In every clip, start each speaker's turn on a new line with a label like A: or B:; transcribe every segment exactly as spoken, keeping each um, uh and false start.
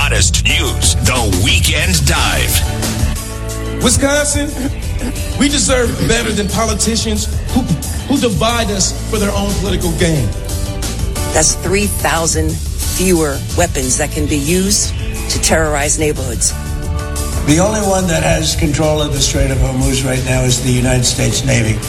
A: hottest news. The Weekend Dive.
B: Wisconsin, we deserve better than politicians who, who divide us for their own political gain.
C: That's three thousand fewer weapons that can be used to terrorize neighborhoods.
D: The only one that has control of the Strait of Hormuz right now is the United States Navy.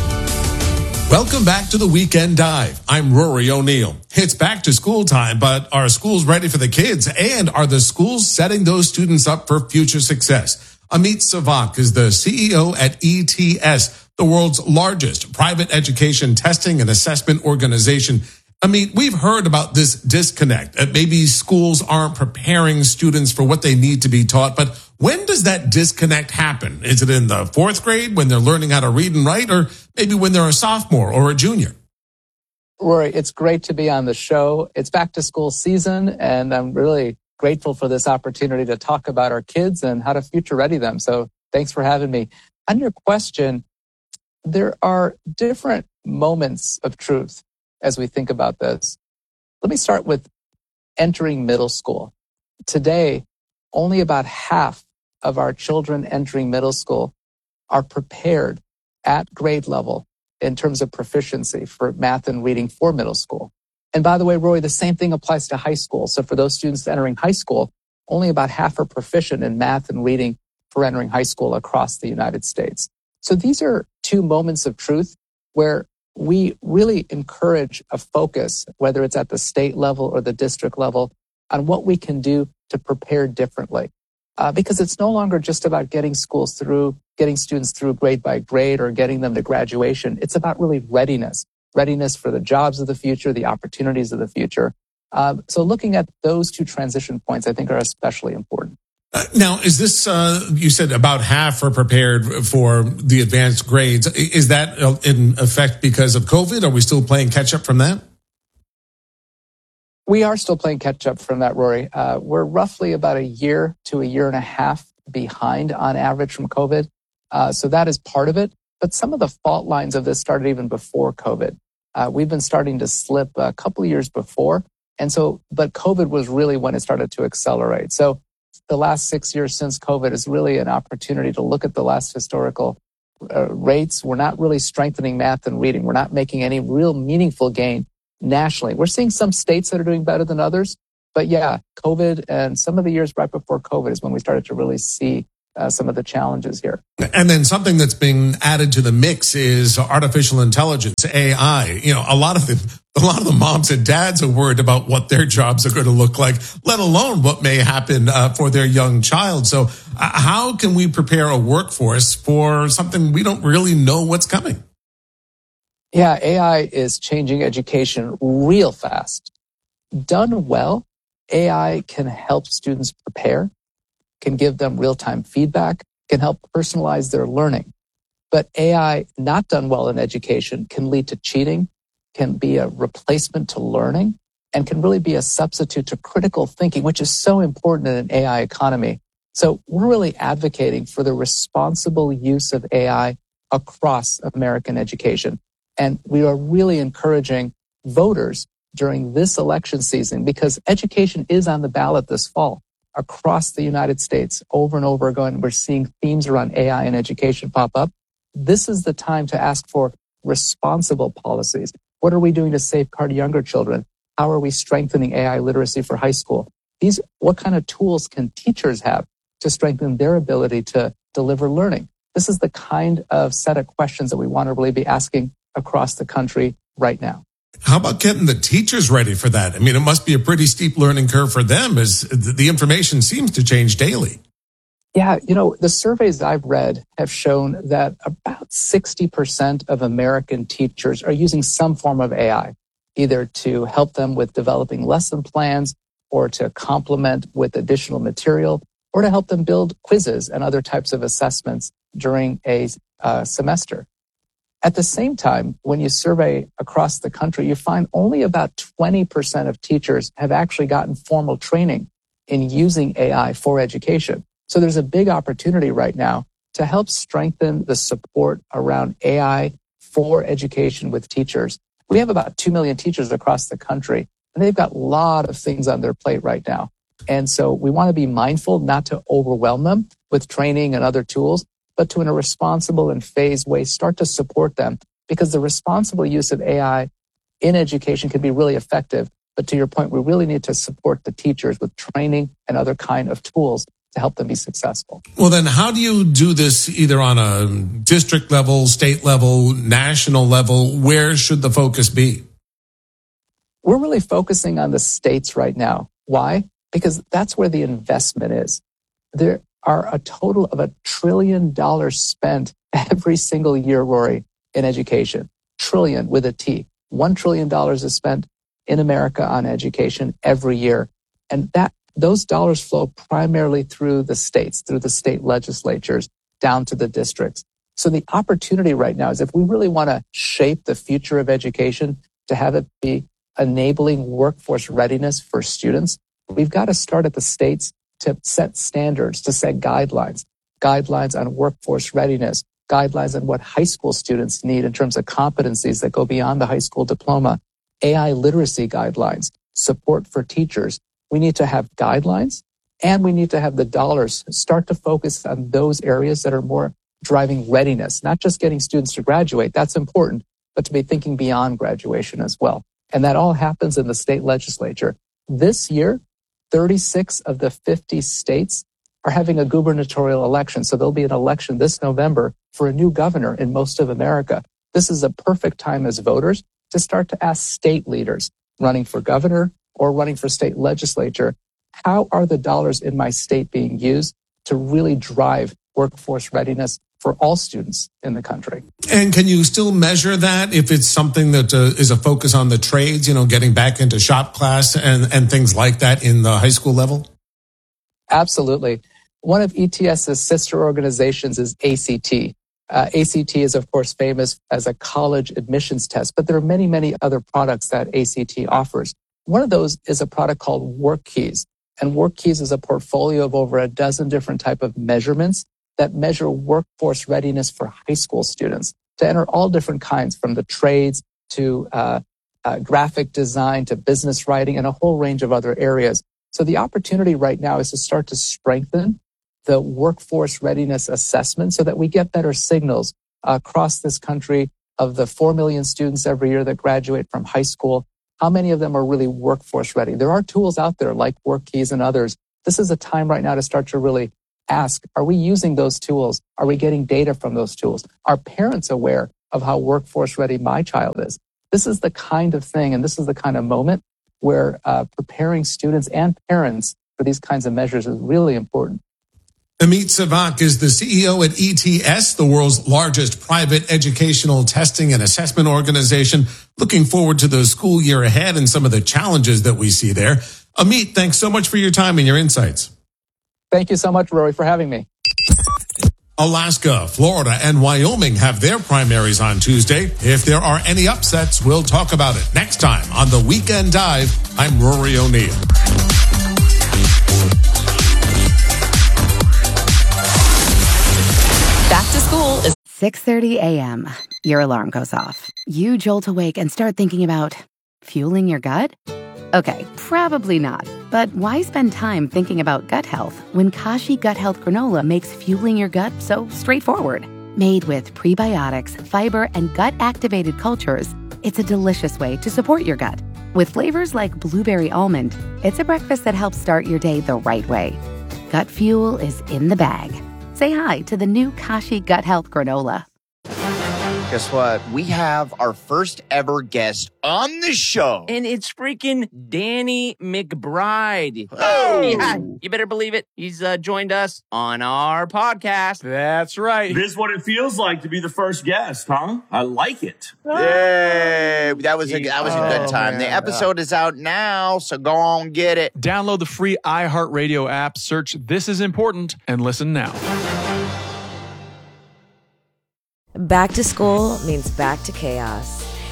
E: Welcome back to the Weekend Dive. I'm Rory O'Neill. It's back to school time, but are schools ready for the kids? And are the schools setting those students up for future success? Amit Savak is the C E O at E T S, the world's largest private education testing and assessment organization. Amit, we've heard about this disconnect. That maybe schools aren't preparing students for what they need to be taught, but when does that disconnect happen? Is it in the fourth grade when they're learning how to read and write, or maybe when they're a sophomore or a junior?
F: Rory, it's great to be on the show. It's back to school season, and I'm really grateful for this opportunity to talk about our kids and how to future ready them. So thanks for having me. On your question, there are different moments of truth as we think about this. Let me start with entering middle school. Today, only about half of our children entering middle school are prepared at grade level in terms of proficiency for math and reading for middle school. And by the way, Roy, the same thing applies to high school. So for those students entering high school, only about half are proficient in math and reading for entering high school across the United States. So these are two moments of truth where we really encourage a focus, whether it's at the state level or the district level, on what we can do to prepare differently. Uh, because it's no longer just about getting schools through, getting students through grade by grade or getting them to graduation. It's about really readiness, readiness for the jobs of the future, the opportunities of the future. Uh, so looking at those two transition points, I think, are especially important.
E: Uh, now, is this, uh, you said about half are prepared for the advanced grades. Is that in effect because of COVID? Are we still playing catch up from that?
F: We are still playing catch up from that, Rory. Uh, we're roughly about a year to a year and a half behind on average from COVID. Uh, so that is part of it. But some of the fault lines of this started even before COVID. Uh, we've been starting to slip a couple of years before. And so, but COVID was really when it started to accelerate. So the last six years since COVID is really an opportunity to look at the last historical uh, rates. We're not really strengthening math and reading. We're not making any real meaningful gain nationally. We're seeing some states that are doing better than others. But yeah, COVID and some of the years right before COVID is when we started to really see uh, some of the challenges here.
E: And then something that's being added to the mix is artificial intelligence, A I. You know, a lot of the a lot of the moms and dads are worried about what their jobs are going to look like, let alone what may happen uh, for their young child. So uh, how can we prepare a workforce for something we don't really know what's coming?
F: Yeah, A I is changing education real fast. Done well, A I can help students prepare, can give them real-time feedback, can help personalize their learning. But A I not done well in education can lead to cheating, can be a replacement to learning, and can really be a substitute to critical thinking, which is so important in an A I economy. So we're really advocating for the responsible use of A I across American education. And we are really encouraging voters during this election season, because education is on the ballot this fall across the United States over and over again. We're seeing themes around A I and education pop up. This is the time to ask for responsible policies. What are we doing to safeguard younger children? How are we strengthening A I literacy for high school? These, what kind of tools can teachers have to strengthen their ability to deliver learning? This is the kind of set of questions that we want to really be asking across the country right now.
E: How about getting the teachers ready for that? I mean, it must be a pretty steep learning curve for them, as the information seems to change daily.
F: Yeah, you know, the surveys I've read have shown that about sixty percent of American teachers are using some form of A I, either to help them with developing lesson plans or to complement with additional material or to help them build quizzes and other types of assessments during a uh, semester. At the same time, when you survey across the country, you find only about twenty percent of teachers have actually gotten formal training in using A I for education. So there's a big opportunity right now to help strengthen the support around A I for education with teachers. We have about two million teachers across the country, and they've got a lot of things on their plate right now. And so we want to be mindful not to overwhelm them with training and other tools, but to, in a responsible and phased way, start to support them, because the responsible use of A I in education can be really effective. But to your point, we really need to support the teachers with training and other kind of tools to help them be successful.
E: Well, then how do you do this either on a district level, state level, national level? Where should the focus be?
F: We're really focusing on the states right now. Why? Because that's where the investment is. There are a total of a trillion dollars spent every single year, Rory, in education. Trillion with a T. One trillion dollars is spent in America on education every year. And that those dollars flow primarily through the states, through the state legislatures, down to the districts. So the opportunity right now is, if we really want to shape the future of education to have it be enabling workforce readiness for students, we've got to start at the states to set standards, to set guidelines, guidelines on workforce readiness, guidelines on what high school students need in terms of competencies that go beyond the high school diploma, A I literacy guidelines, support for teachers. We need to have guidelines, and we need to have the dollars start to focus on those areas that are more driving readiness, not just getting students to graduate. That's important, but to be thinking beyond graduation as well. And that all happens in the state legislature. This year, thirty-six of the fifty states are having a gubernatorial election. So there'll be an election this November for a new governor in most of America. This is a perfect time as voters to start to ask state leaders running for governor or running for state legislature, how are the dollars in my state being used to really drive workforce readiness for all students in the country?
E: And can you still measure that if it's something that uh, is a focus on the trades, you know, getting back into shop class and, and things like that in the high school level?
F: Absolutely. One of ETS's sister organizations is A C T. Uh, A C T is, of course, famous as a college admissions test, but there are many, many other products that A C T offers. One of those is a product called WorkKeys. And WorkKeys is a portfolio of over a dozen different type of measurements that measure workforce readiness for high school students to enter all different kinds, from the trades to uh, uh, graphic design to business writing and a whole range of other areas. So the opportunity right now is to start to strengthen the workforce readiness assessment so that we get better signals uh, across this country of the four million students every year that graduate from high school. How many of them are really workforce ready? There are tools out there like WorkKeys and others. This is a time right now to start to really ask, are we using those tools? Are we getting data from those tools? Are parents aware of how workforce ready my child is? This is the kind of thing, and this is the kind of moment where uh, preparing students and parents for these kinds of measures is really important.
E: Amit Sevak is the C E O at E T S, the world's largest private educational testing and assessment organization. Looking forward to the school year ahead and some of the challenges that we see there. Amit, thanks so much for your time and your insights.
F: Thank you so much, Rory, for having me.
E: Alaska, Florida, and Wyoming have their primaries on Tuesday. If there are any upsets, we'll talk about it next time on The Weekend Dive. I'm Rory O'Neill.
G: Back to school is six thirty a.m. Your alarm goes off. You jolt awake and start thinking about fueling your gut? Okay, probably not. But why spend time thinking about gut health when Kashi Gut Health Granola makes fueling your gut so straightforward? Made with prebiotics, fiber, and gut-activated cultures, it's a delicious way to support your gut. With flavors like blueberry almond, it's a breakfast that helps start your day the right way. Gut fuel is in the bag. Say hi to the new Kashi Gut Health Granola.
H: Guess what? We have our first ever guest on the show.
I: And it's freaking Danny McBride.
H: Oh!
I: Yeah, you better believe it. He's uh, joined us on our podcast.
J: That's right.
K: This is what it feels like to be the first guest, huh? I like it.
H: Yay! That was a, that was a good
J: Oh,
H: time.
J: man.
H: The episode is out now, so go on, get it.
J: Download the free iHeartRadio app, search This Is Important, and listen now.
L: Back to school means back to chaos.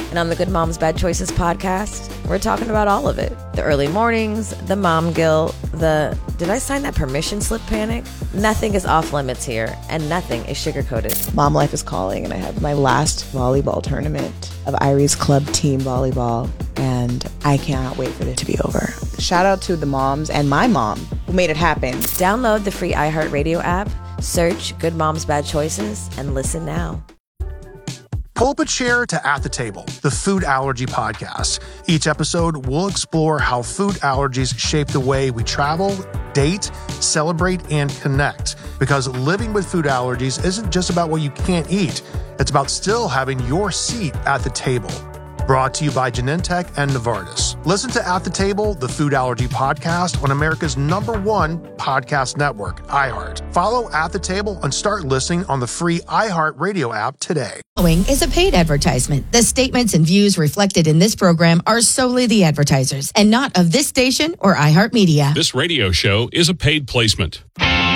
L: And on the Good Moms Bad Choices podcast, we're talking about all of it. The early mornings, the mom guilt, the did I sign that permission slip panic? Nothing is off limits here, and nothing is sugar-coated.
M: Mom life is calling, and I have my last volleyball tournament of Irie's Club Team Volleyball, and I cannot wait for it to be over. Shout out to the moms and my mom who made it happen.
L: Download the free iHeartRadio app, search Good Moms Bad Choices, and listen now.
N: Pull up a chair to At the Table, the food allergy podcast. Each episode, we'll explore how food allergies shape the way we travel, date, celebrate, and connect. Because living with food allergies isn't just about what you can't eat. It's about still having your seat at the table. Brought to you by Genentech and Novartis. Listen to At the Table, the food allergy podcast on America's number one podcast network, iHeart. Follow At the Table and start listening on the free iHeart Radio app today.
O: Following is a paid advertisement. The statements and views reflected in this program are solely the advertisers and not of this station or iHeartMedia.
P: This radio show is a paid placement.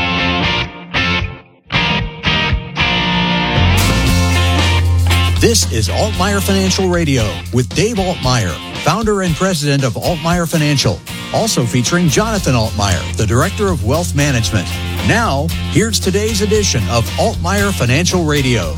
Q: This is Altmaier Financial Radio with Dave Altmaier, founder and president of Altmaier Financial. Also featuring Jonathan Altmaier, the director of wealth management. Now, here's today's edition of Altmaier Financial Radio.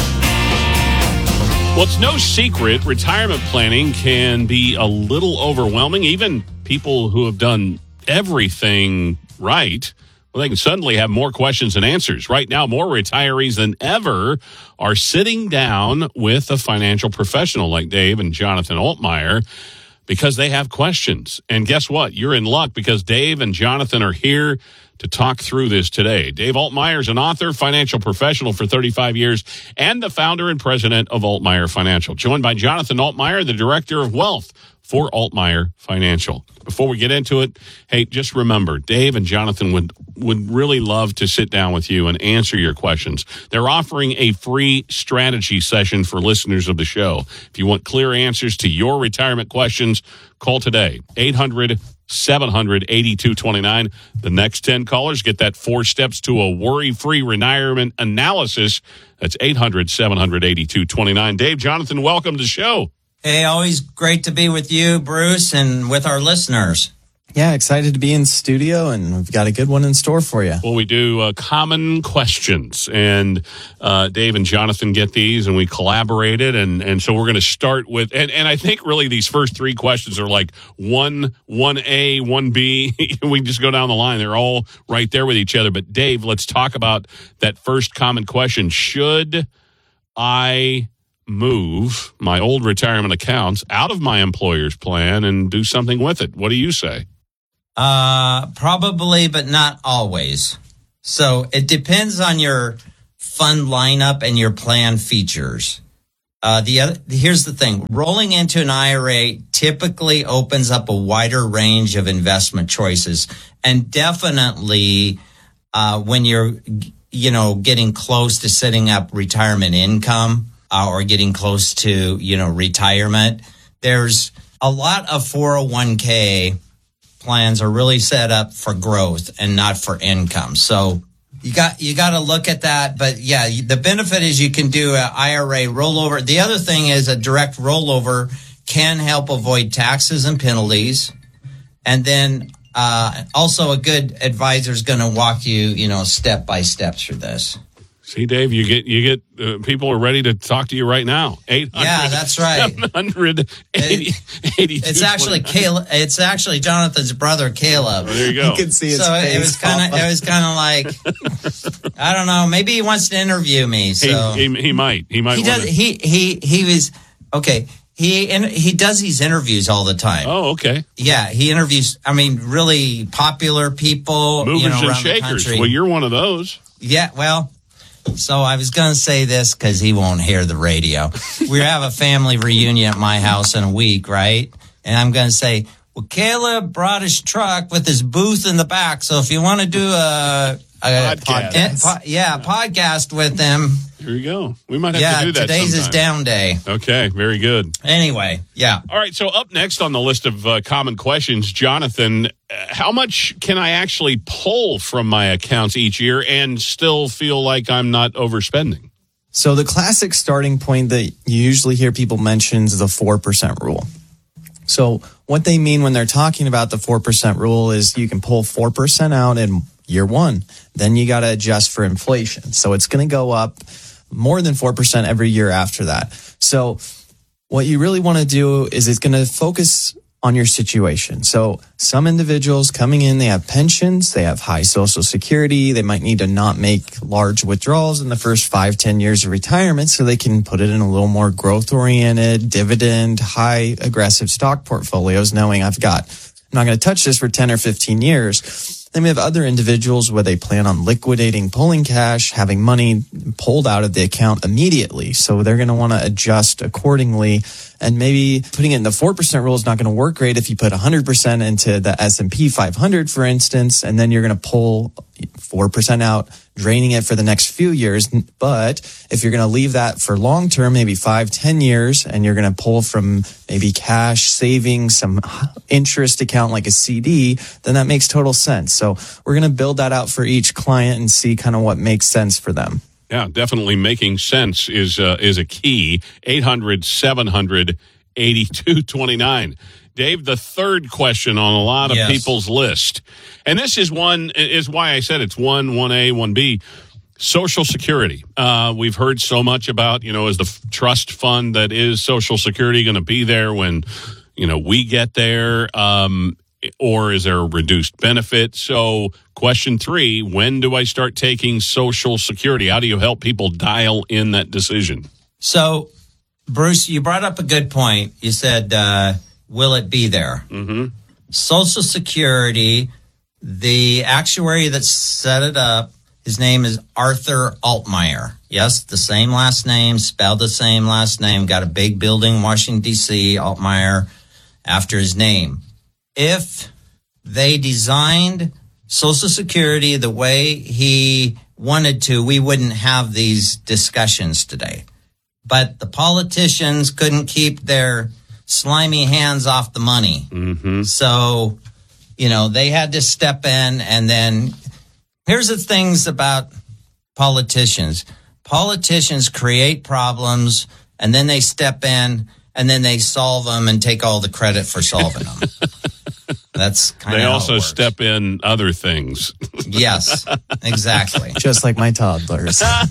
P: Well, it's no secret retirement planning can be a little overwhelming. Even people who have done everything right, well, they can suddenly have more questions than answers. Right now, more retirees than ever are sitting down with a financial professional like Dave and Jonathan Altmaier because they have questions. And guess what? You're in luck because Dave and Jonathan are here to talk through this today. Dave Altmaier is an author, financial professional for thirty-five years, and the founder and president of Altmaier Financial. Joined by Jonathan Altmaier, the director of wealth for Altmaier Financial. Before we get into it, hey, just remember, Dave and Jonathan would, would really love to sit down with you and answer your questions. They're offering a free strategy session for listeners of the show. If you want clear answers to your retirement questions, call today, eight hundred, seven hundred, eighty-two twenty-nine. The next ten callers get that four steps to a worry-free retirement analysis. That's eight hundred, seven hundred, eighty-two twenty-nine. Dave, Jonathan, welcome to the show.
R: Hey, always great to be with you, Bruce, and with our listeners.
S: Yeah, excited to be in studio, and we've got a good one in store for you.
P: Well, we do uh, common questions, and uh, Dave and Jonathan get these, and we collaborated, and, and so we're going to start with, and, and I think really these first three questions are like one, one A, one B. We just go down the line. They're all right there with each other. But Dave, let's talk about that first common question. Should I move my old retirement accounts out of my employer's plan and do something with it? What do you say?
R: Uh, probably, but not always. So it depends on your fund lineup and your plan features. Uh, the other, here's the thing. Rolling into an I R A typically opens up a wider range of investment choices. And definitely, uh, when you're, you know, getting close to setting up retirement income, Uh, or getting close to, you know, retirement, there's a lot of four oh one k plans are really set up for growth and not for income. So you got you got to look at that. But yeah, the benefit is you can do an I R A rollover. The other thing is a direct rollover can help avoid taxes and penalties. And then uh, also a good advisor is going to walk you, you know, step by step through this.
P: See, Dave, you get you get uh, people are ready to talk to you right now. eight hundred,
R: yeah, that's right.
P: seven hundred, eighty,
R: it, it's actually Caleb. It's actually Jonathan's brother, Caleb.
P: Oh, there you go.
S: You can see his
R: so
S: face
R: it was kind of it was kind of like I don't know. Maybe he wants to interview me. So
P: he, he, he might. He might.
R: He does.
P: To.
R: He he he was okay. He he does these interviews all the time.
P: Oh, okay.
R: Yeah, he interviews. I mean, really popular people,
P: movers
R: you know,
P: and
R: around
P: shakers.
R: the country.
P: Well, you're one of those.
R: Yeah. Well. So I was going to say this because he won't hear the radio. We have a family reunion at my house in a week, right? And I'm going to say, well, Caleb brought his truck with his booth in the back. So if you want to do a, a
P: podcast,
R: po- yeah, yeah, podcast with them.
P: Here you go. We might have
R: yeah,
P: to do that
R: today's
P: sometime.
R: his down day.
P: Okay, very good.
R: Anyway, yeah.
P: All right, so up next on the list of uh, common questions, Jonathan, uh, how much can I actually pull from my accounts each year and still feel like I'm not overspending?
S: So the classic starting point that you usually hear people mention is the four percent rule. So what they mean when they're talking about the four percent rule is you can pull four percent out in year one. Then you got to adjust for inflation. So it's going to go up more than four percent every year after that. So what you really want to do is it's going to focus on your situation. So some individuals coming in, they have pensions, they have high Social Security, they might need to not make large withdrawals in the first five, ten years of retirement so they can put it in a little more growth-oriented, dividend, high aggressive stock portfolios, knowing I've got, I'm not going to touch this for ten or fifteen years. Then we have other individuals where they plan on liquidating, pulling cash, having money pulled out of the account immediately. So they're going to want to adjust accordingly. And maybe putting it in the four percent rule is not going to work great if you put one hundred percent into the S and P five hundred, for instance, and then you're going to pull four percent out, draining it for the next few years. But if you're going to leave that for long term, maybe five, ten years, and you're going to pull from maybe cash, savings, some interest account like a C D, then that makes total sense. So we're going to build that out for each client and see kind of what makes sense for them.
P: Yeah, definitely making sense is uh, is a key. eight hundred, seven hundred, eighty-two twenty-nine. Dave, the third question on a lot of
R: Yes.
P: people's list, and this is one is why I said it's one, one A, one B. Social Security. Uh, we've heard so much about, you know, is the f- trust fund that is Social Security going to be there when, you know, we get there? Um, or is there a reduced benefit? So question three, when do I start taking Social Security? How do you help people dial in that decision?
R: So, Bruce, you brought up a good point. You said, uh, will it be there?
P: Mm-hmm.
R: Social Security, the actuary that set it up, his name is Arthur Altmeyer. Yes, the same last name, spelled the same last name, got a big building in Washington, D C, Altmeyer, after his name. If they designed Social Security the way he wanted to, we wouldn't have these discussions today. But the politicians couldn't keep their slimy hands off the money.
P: Mm-hmm.
R: So, you know, they had to step in. And then here's the things about politicians. Politicians create problems, and then they step in, and then they solve them and take all the credit for solving them. That's kind of
P: They
R: how
P: also
R: it works.
P: step in other things.
R: Yes, exactly.
S: Just like my toddlers.
P: Yeah,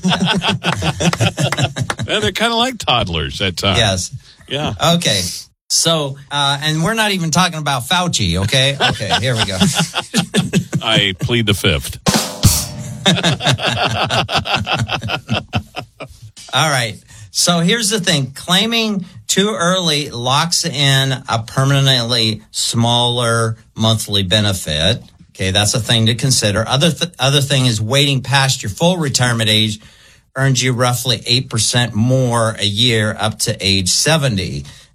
P: they're kind of like toddlers at times.
R: Yes.
P: Yeah.
R: Okay. So, uh, and we're not even talking about Fauci, okay? Okay, here we go.
P: I plead the fifth.
R: All right. So here's the thing. Claiming too early locks in a permanently smaller monthly benefit. Okay, that's a thing to consider. Other th- other thing is waiting past your full retirement age earns you roughly eight percent more a year up to age seventy.